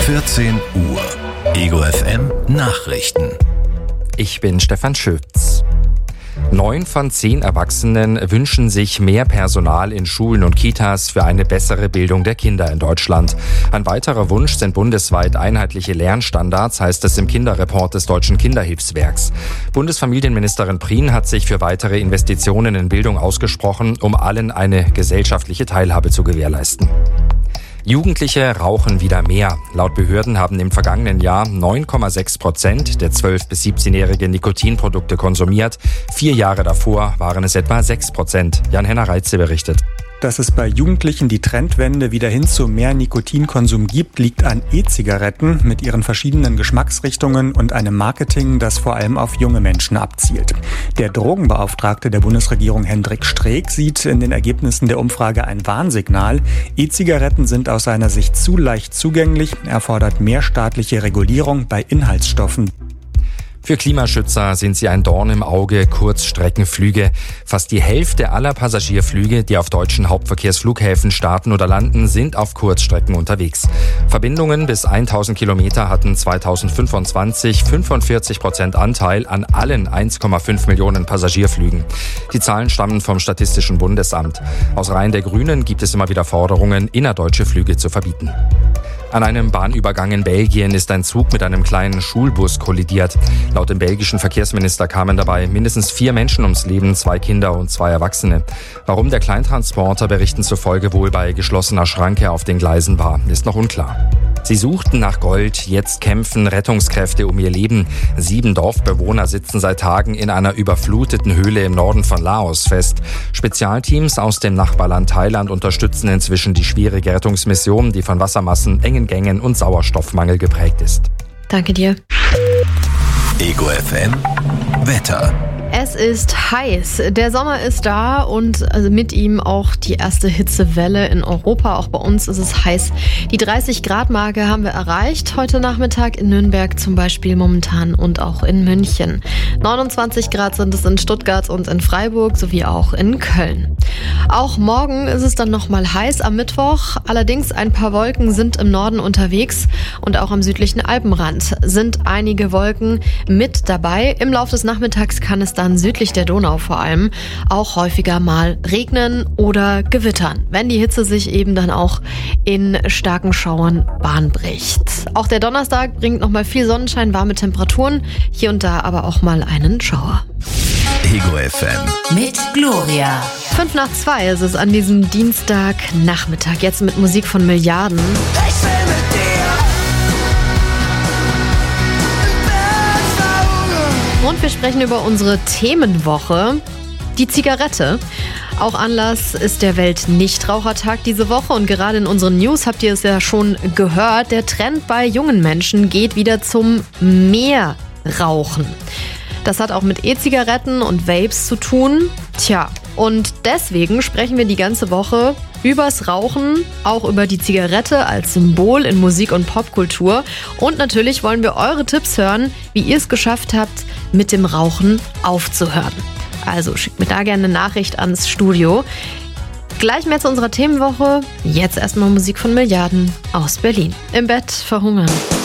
14 Uhr. Ego FM Nachrichten. Ich bin Stefan Schütz. 9 von 10 Erwachsenen wünschen sich mehr Personal in Schulen und Kitas für eine bessere Bildung der Kinder in Deutschland. Ein weiterer Wunsch sind bundesweit einheitliche Lernstandards, heißt es im Kinderreport des Deutschen Kinderhilfswerks. Bundesfamilienministerin Prien hat sich für weitere Investitionen in Bildung ausgesprochen, um allen eine gesellschaftliche Teilhabe zu gewährleisten. Jugendliche rauchen wieder mehr. Laut Behörden haben im vergangenen Jahr 9,6% der 12- bis 17-Jährigen Nikotinprodukte konsumiert. 4 Jahre davor waren es etwa 6%. Jan-Henner Reitze berichtet. Dass es bei Jugendlichen die Trendwende wieder hin zu mehr Nikotinkonsum gibt, liegt an E-Zigaretten mit ihren verschiedenen Geschmacksrichtungen und einem Marketing, das vor allem auf junge Menschen abzielt. Der Drogenbeauftragte der Bundesregierung Hendrik Streeck sieht in den Ergebnissen der Umfrage ein Warnsignal. E-Zigaretten sind aus seiner Sicht zu leicht zugänglich. Er fordert mehr staatliche Regulierung bei Inhaltsstoffen. Für Klimaschützer sind sie ein Dorn im Auge, Kurzstreckenflüge. Fast die Hälfte aller Passagierflüge, die auf deutschen Hauptverkehrsflughäfen starten oder landen, sind auf Kurzstrecken unterwegs. Verbindungen bis 1000 Kilometer hatten 2025 45% Anteil an allen 1,5 Millionen Passagierflügen. Die Zahlen stammen vom Statistischen Bundesamt. Aus Reihen der Grünen gibt es immer wieder Forderungen, innerdeutsche Flüge zu verbieten. An einem Bahnübergang in Belgien ist ein Zug mit einem kleinen Schulbus kollidiert. Laut dem belgischen Verkehrsminister kamen dabei mindestens 4 Menschen ums Leben, 2 Kinder und 2 Erwachsene. Warum der Kleintransporter Berichten zufolge wohl bei geschlossener Schranke auf den Gleisen war, ist noch unklar. Sie suchten nach Gold, jetzt kämpfen Rettungskräfte um ihr Leben. 7 Dorfbewohner sitzen seit Tagen in einer überfluteten Höhle im Norden von Laos fest. Spezialteams aus dem Nachbarland Thailand unterstützen inzwischen die schwierige Rettungsmission, die von Wassermassen, engen Gängen und Sauerstoffmangel geprägt ist. Danke dir. Ego FM Wetter. Es ist heiß. Der Sommer ist da und mit ihm auch die erste Hitzewelle in Europa. Auch bei uns ist es heiß. Die 30-Grad-Marke haben wir erreicht. Heute Nachmittag in Nürnberg zum Beispiel momentan und auch in München. 29 Grad sind es in Stuttgart und in Freiburg sowie auch in Köln. Auch morgen ist es dann nochmal heiß am Mittwoch. Allerdings ein paar Wolken sind im Norden unterwegs und auch am südlichen Alpenrand sind einige Wolken mit dabei. Im Laufe des Nachmittags kann es dann südlich der Donau vor allem auch häufiger mal regnen oder gewittern, wenn die Hitze sich eben dann auch in starken Schauern Bahn bricht. Auch der Donnerstag bringt nochmal viel Sonnenschein, warme Temperaturen, hier und da aber auch mal einen Schauer. Ego FM mit Gloria. 1:05 ist es an diesem Dienstagnachmittag, jetzt mit Musik von Milliarden. Ich will mit dir. Und wir sprechen über unsere Themenwoche, die Zigarette. Auch Anlass ist der Weltnichtrauchertag diese Woche und gerade in unseren News habt ihr es ja schon gehört, der Trend bei jungen Menschen geht wieder zum Mehrrauchen. Das hat auch mit E-Zigaretten und Vapes zu tun. Und deswegen sprechen wir die ganze Woche übers Rauchen, auch über die Zigarette als Symbol in Musik- und Popkultur. Und natürlich wollen wir eure Tipps hören, wie ihr es geschafft habt, mit dem Rauchen aufzuhören. Also schickt mir da gerne eine Nachricht ans Studio. Gleich mehr zu unserer Themenwoche. Jetzt erstmal Musik von Milliarden aus Berlin. Im Bett verhungern.